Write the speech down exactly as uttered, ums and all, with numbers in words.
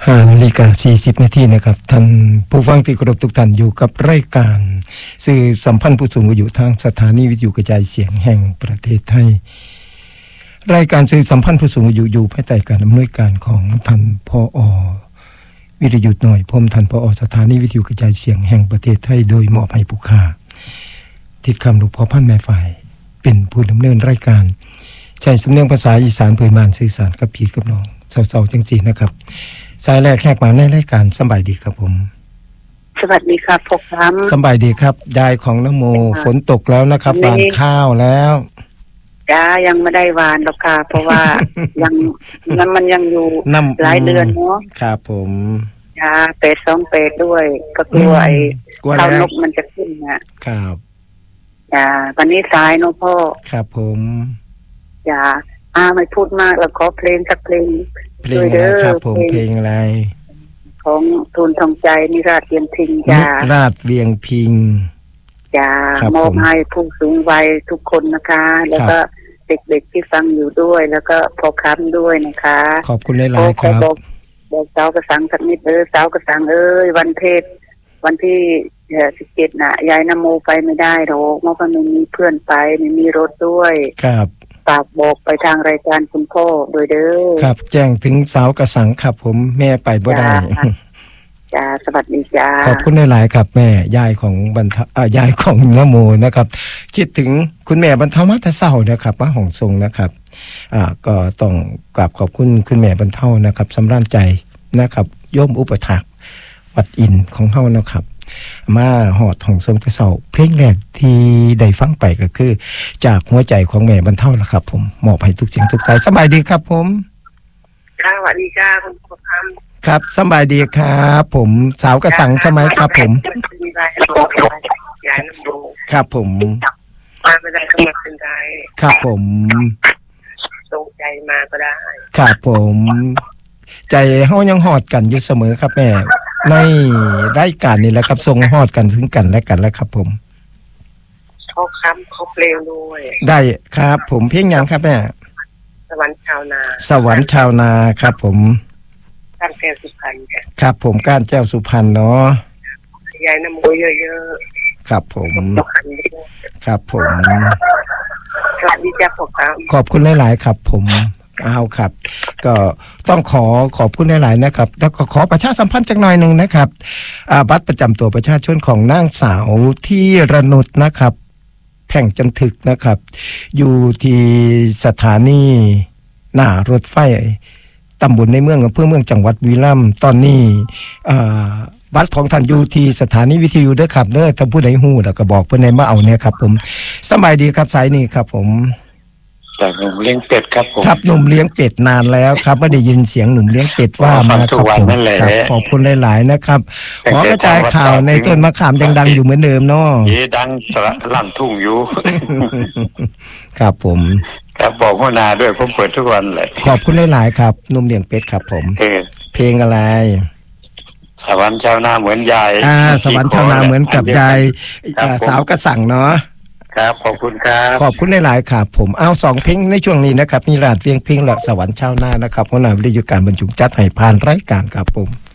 ห้านาฬิกาสี่สิบนาทีนะครับท่านผู้ฟังที่เคารพทุกท่านอยู่กับรายการสื่อสัมพันธ์ผู้สูงอายุทางสถานีวิทยุกระจายเสียงแห่งประเทศไทยรายการสื่อสัมพันธ์ผู้สูงอายุอยู่ภายใต้การอำนวยการของท่านผอ.วิรยุทธ์หน่อยพรหมท่านผอ.สถานีวิทยุกระจายเสียงแห่งประเทศไทยโดยมอบให้ผู้ค้าทิศคำลูกพ่อพันแม่ฝ่ายเป็นผู้ดำเนินรายการใช้สำเนียงภาษาอีสานพื้นบ้านสื่อสารกับพี่กับน้องเศร้าๆจังซี่นะครับสายแรกแขกมาในรายการสบายดีครับผมสวัสดีครับพวกครับสบายดีครับยายของน้ำโมฝนตกแล้วนะครับหว่านข้าวแล้วจ้ายังไม่ได้หวานหรอกค่ะเพราะว่ายังน้ำมันยังอยู่หลายเดือนเนาะครับผมจ้าเป็ดสองเป็ดด้วยก็กลัวไอ้ข้าวนกมันจะขึ้นนะครับจ้าวันนี้สายเนาะพ่อครับผมจ้าอาไม่พูดมากแล้วขอเพลงสักเพลงเพลงอะไรครับผมเพลงอะไรของทูลทองใจนิราศเวียงพิงจ้านิราศเวียงพิงจ้ามอบให้ผู้สูงวัยทุกคนนะคะแล้วก็เด็กๆที่ฟังอยู่ด้วยแล้วก็พ่อค้ำด้วยนะคะขอบคุณหลายๆครับบอกสาวกระสังสักนิดเออสาวกระสังเอ้ยวันเทศวันที่สิบเจ็ดน่ะยายนโมไปไม่ได้หรอกเพราะว่าไม่มีเพื่อนไปไม่มีรถด้วยครับฝากบอกไปทางรายการคุณพ่อโดยเด้อครับแจ้งถึงสาวกระสังครับผมแม่ไปบ่ได้จ้าสวัสดีจ้าขอบคุณหลายๆครับแม่ยายของบรรทอ่ายายของนโมนะครับคิดถึงคุณแม่บรรเทามาแต่เศร้านะครับว่าห้องทรงนะครับอ่าก็ต้องกราบขอบคุณคุณแม่บรรเทานะครับสำราญใจนะครับโยมอุปถักวัดอินของเฮานะครับมาหอดห้องทรงแต่เศร้าเพลงแรกที่ได้ฟังไปก็คือจากหัวใจของแม่บรรเทาละครับผมมอบให้ทุกเสียงทุกสายสบายดีครับผมค่ะสวัสดีจ้าคุณผู้ชมครับสบายดีครับผมสาวกระสังใช่ไหมครับผมครับผมมาไม่ได้ก็มาเป็นไรครับผมส่งใจมาก็ได้ครับผมใจเฮายังหอดกันอยู่เสมอครับแม่ในรายการนี้แหละครับทรงหอดกันซึ่งกันและกันแล้วครับผมเขาค้ำเขาเปลวด้วยได้ครับผมเพลงยังครับแม่สวรรค์ชาวนาสวรรค์ชาวนาครับผมก้านแก้วสุพรรณครับผมก้านแก้วสุพรรณเนาะยายน้ำโมเยอะๆครับผมครับผมสวัสดีจ้าผมครับขอบคุณหลายๆครับผมเอาครับก็ต้องขอขอบคุณหลายๆนะครับแล้วก็ขอประชาสัมพันธ์จักหน่อยนึงนะครับอ่าบัตรประจำตัวประชาชนของนางสาวที่ระนุชนะครับแพ่งจันทึกนะครับอยู่ที่สถานีหน้ารถไฟตำบลในเมืองอำเภอเมืองจังหวัดบุรีรัมย์ตอนนี้อ่าบัตรของท่านอยู่ที่สถานีวิทยุเด้อครับเด้อถ้าผู้ใดฮู้แล้วก็บอกเพิ่นให้มาเอาเนี่ยครับผมสบายดีครับสายนี้ครับผมจากหนุ่มเลี้ยงเป็ดครับผมครับหนุ่มเลี้ยงเป็ดนานแล้วครับไม่ได้ยินเสียงหนุ่มเลี้ยงเป็ดว่ามาครับผมขอบคุณหลายๆนะครับขอกระจายข่าวในต้นมะขามยังดังอยู่เหมือนเดิมเนาะยี่ดังสระลั่นทุ่งอยู่ครับผมครับบอกหัวหน้าด้วยผมเปิดทุกวันเลยขอบคุณหลายๆครับหนุ่มเลี้ยงเป็ดครับผมเพลงอะไรสวรรค์ชาวนาเหมือนยายอ่าสวรรค์ชาวนาเหมือนกับยายสาวกระสังเนาะครับขอบคุณครับขอบคุณหลายๆครับผมเอาสองเพลงในช่วงนี้นะครับนิราศเวียงพิงและสวรรค์ชาวนานะครับหัวหน้าวิทยุการบรรจุจัดให้ผ่านรายการครับผม